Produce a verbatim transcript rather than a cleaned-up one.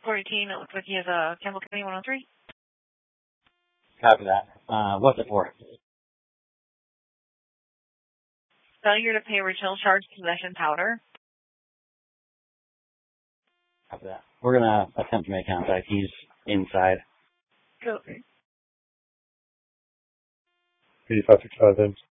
four eighteen, it looks like he has a Campbell County one oh three. Copy that. Uh, what's it for? Failure to pay retail charge, possession powder. Copy that. We're going to attempt to make contact. He's inside. Okay. eighty-five sixty-five then.